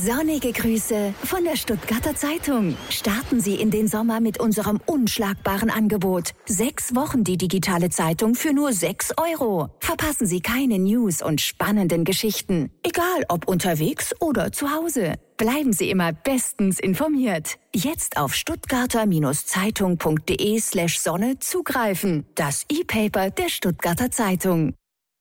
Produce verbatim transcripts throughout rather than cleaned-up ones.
Sonnige Grüße von der Stuttgarter Zeitung. Starten Sie in den Sommer mit unserem unschlagbaren Angebot. Sechs Wochen die digitale Zeitung für nur sechs Euro. Verpassen Sie keine News und spannenden Geschichten. Egal ob unterwegs oder zu Hause. Bleiben Sie immer bestens informiert. Jetzt auf stuttgarter-zeitung.de slash Sonne zugreifen. Das E-Paper der Stuttgarter Zeitung.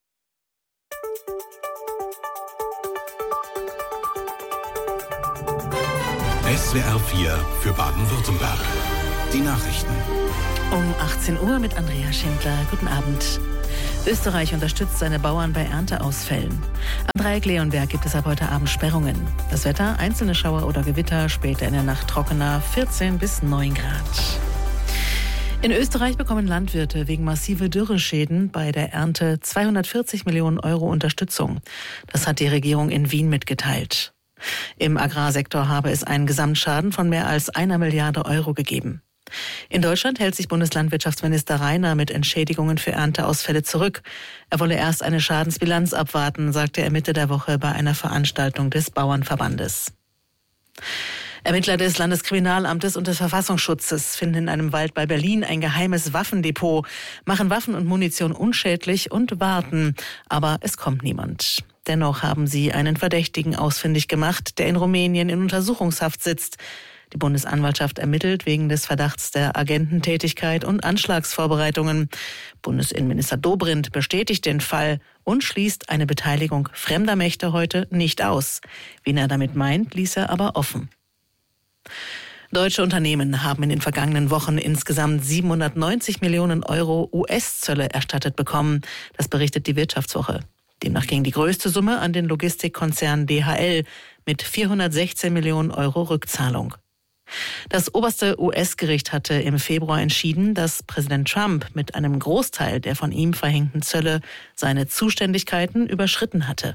S W R vier für Baden-Württemberg. Die Nachrichten. Um achtzehn Uhr mit Andrea Schindler. Guten Abend. Österreich unterstützt seine Bauern bei Ernteausfällen. Am Dreieck Leonberg gibt es ab heute Abend Sperrungen. Das Wetter, einzelne Schauer oder Gewitter, später in der Nacht trockener, vierzehn bis neun Grad. In Österreich bekommen Landwirte wegen massiver Dürreschäden bei der Ernte zweihundertvierzig Millionen Euro Unterstützung. Das hat die Regierung in Wien mitgeteilt. Im Agrarsektor habe es einen Gesamtschaden von mehr als einer Milliarde Euro gegeben. In Deutschland hält sich Bundeslandwirtschaftsminister Rainer mit Entschädigungen für Ernteausfälle zurück. Er wolle erst eine Schadensbilanz abwarten, sagte er Mitte der Woche bei einer Veranstaltung des Bauernverbandes. Ermittler des Landeskriminalamtes und des Verfassungsschutzes finden in einem Wald bei Berlin ein geheimes Waffendepot, machen Waffen und Munition unschädlich und warten, aber es kommt niemand. Dennoch haben sie einen Verdächtigen ausfindig gemacht, der in Rumänien in Untersuchungshaft sitzt. Die Bundesanwaltschaft ermittelt wegen des Verdachts der Agententätigkeit und Anschlagsvorbereitungen. Bundesinnenminister Dobrindt bestätigt den Fall und schließt eine Beteiligung fremder Mächte heute nicht aus. Wen er damit meint, ließ er aber offen. Deutsche Unternehmen haben in den vergangenen Wochen insgesamt siebenhundertneunzig Millionen Euro U S-Zölle erstattet bekommen. Das berichtet die Wirtschaftswoche. Demnach ging die größte Summe an den Logistikkonzern D H L mit vierhundertsechzehn Millionen Euro Rückzahlung. Das oberste U S-Gericht hatte im Februar entschieden, dass Präsident Trump mit einem Großteil der von ihm verhängten Zölle seine Zuständigkeiten überschritten hatte.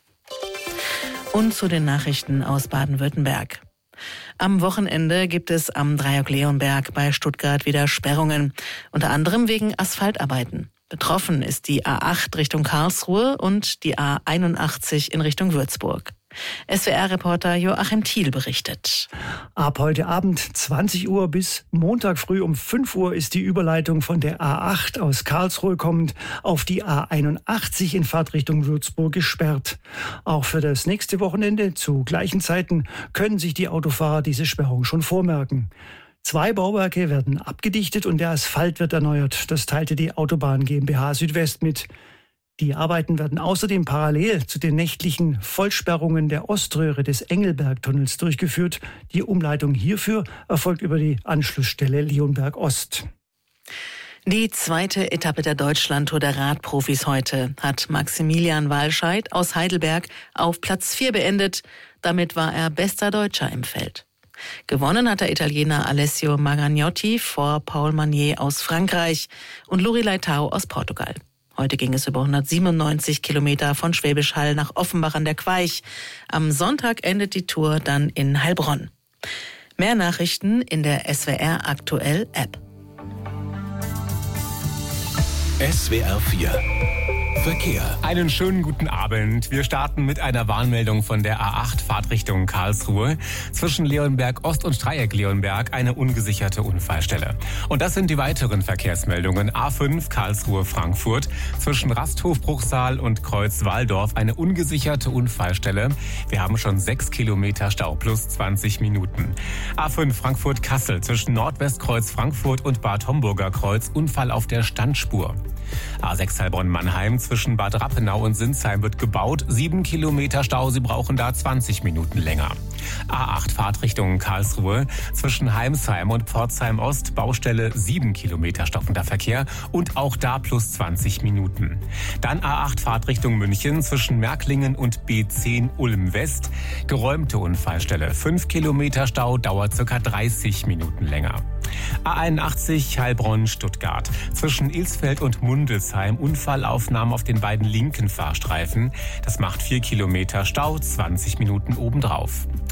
Und zu den Nachrichten aus Baden-Württemberg. Am Wochenende gibt es am Dreieck Leonberg bei Stuttgart wieder Sperrungen, unter anderem wegen Asphaltarbeiten. Betroffen ist die A acht Richtung Karlsruhe und die A einundachtzig in Richtung Würzburg. S W R-Reporter Joachim Thiel berichtet. Ab heute Abend zwanzig Uhr bis Montag früh um fünf Uhr ist die Überleitung von der A acht aus Karlsruhe kommend auf die A einundachtzig in Fahrtrichtung Würzburg gesperrt. Auch für das nächste Wochenende zu gleichen Zeiten können sich die Autofahrer diese Sperrung schon vormerken. Zwei Bauwerke werden abgedichtet und der Asphalt wird erneuert. Das teilte die Autobahn GmbH Südwest mit. Die Arbeiten werden außerdem parallel zu den nächtlichen Vollsperrungen der Oströhre des Engelbergtunnels durchgeführt. Die Umleitung hierfür erfolgt über die Anschlussstelle Leonberg Ost. Die zweite Etappe der Deutschlandtour der Radprofis heute hat Maximilian Walscheid aus Heidelberg auf Platz vier beendet. Damit war er bester Deutscher im Feld. Gewonnen hat der Italiener Alessio Magagnotti vor Paul Manier aus Frankreich und Luri Leitao aus Portugal. Heute ging es über hundertsiebenundneunzig Kilometer von Schwäbisch Hall nach Offenbach an der Queich. Am Sonntag endet die Tour dann in Heilbronn. Mehr Nachrichten in der S W R Aktuell App. S W R vier Verkehr. Einen schönen guten Abend. Wir starten mit einer Warnmeldung von der A acht Fahrtrichtung Karlsruhe. Zwischen Leonberg Ost und Dreieck Leonberg eine ungesicherte Unfallstelle. Und das sind die weiteren Verkehrsmeldungen. A fünf Karlsruhe Frankfurt. Zwischen Rasthof Bruchsal und Kreuz Walldorf eine ungesicherte Unfallstelle. Wir haben schon sechs Kilometer Stau plus zwanzig Minuten. A fünf Frankfurt Kassel. Zwischen Nordwestkreuz Frankfurt und Bad Homburger Kreuz Unfall auf der Standspur. A sechs Heilbronn-Mannheim zwischen Bad Rappenau und Sinsheim wird gebaut. Sieben Kilometer Stau, Sie brauchen da zwanzig Minuten länger. A acht Fahrtrichtung Karlsruhe zwischen Heimsheim und Pforzheim Ost. Baustelle sieben Kilometer stockender Verkehr und auch da plus zwanzig Minuten. Dann A acht Fahrtrichtung München zwischen Märklingen und B zehn Ulm West. Geräumte Unfallstelle. fünf Kilometer Stau, dauert circa dreißig Minuten länger. A einundachtzig Heilbronn-Stuttgart. Zwischen Ilsfeld und Mundelsheim Unfallaufnahmen auf den beiden linken Fahrstreifen. Das macht vier Kilometer Stau, zwanzig Minuten obendrauf.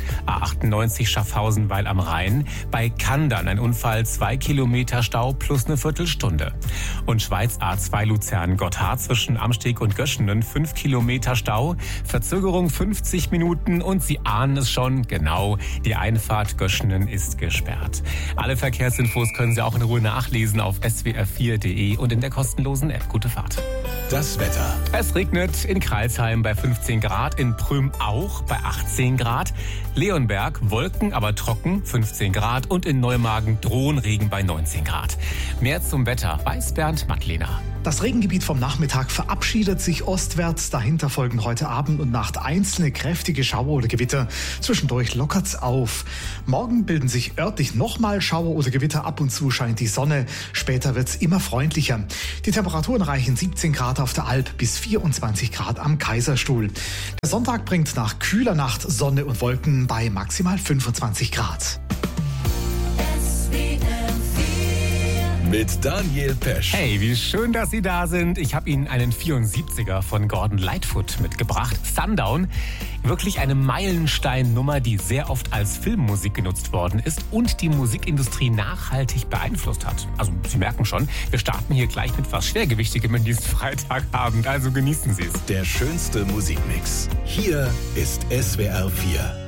A achtundneunzig Schaffhausen-Weil am Rhein. Bei Kandern ein Unfall, zwei Kilometer Stau plus eine Viertelstunde. Und Schweiz A zwei Luzern-Gotthard zwischen Amsteg und Göschenen, fünf Kilometer Stau. Verzögerung fünfzig Minuten und Sie ahnen es schon, genau, die Einfahrt Göschenen ist gesperrt. Alle Verkehrsinfos können Sie auch in Ruhe nachlesen auf s w r vier punkt d e und in der kostenlosen App. Gute Fahrt. Das Wetter. Es regnet in Crailsheim bei fünfzehn Grad, in Prüm auch bei achtzehn Grad. Leonberg Wolken, aber trocken, fünfzehn Grad und in Neumagen drohen Regen bei neunzehn Grad. Mehr zum Wetter weiß Bernd Mattlehner. Das Regengebiet vom Nachmittag verabschiedet sich ostwärts. Dahinter folgen heute Abend und Nacht einzelne kräftige Schauer oder Gewitter. Zwischendurch lockert's auf. Morgen bilden sich örtlich nochmal Schauer oder Gewitter. Ab und zu scheint die Sonne. Später wird's immer freundlicher. Die Temperaturen reichen siebzehn Grad auf der Alp bis vierundzwanzig Grad am Kaiserstuhl. Der Sonntag bringt nach kühler Nacht Sonne und Wolken bei maximal fünfundzwanzig Grad. Mit Daniel Pesch. Hey, wie schön, dass Sie da sind. Ich habe Ihnen einen vierundsiebziger von Gordon Lightfoot mitgebracht. Sundown. Wirklich eine Meilensteinnummer, die sehr oft als Filmmusik genutzt worden ist und die Musikindustrie nachhaltig beeinflusst hat. Also Sie merken schon, wir starten hier gleich mit was Schwergewichtigem in diesem Freitagabend. Also genießen Sie es. Der schönste Musikmix. Hier ist S W R vier.